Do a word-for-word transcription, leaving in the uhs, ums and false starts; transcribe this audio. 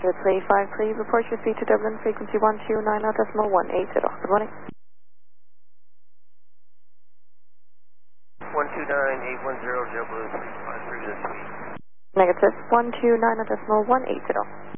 Good three five three, report your speed to Dublin, frequency one two nine decimal one eight zero. Good morning. one two nine eight one zero, JetBlue three five three to the suite. Negative, one two nine decimal one eight zero.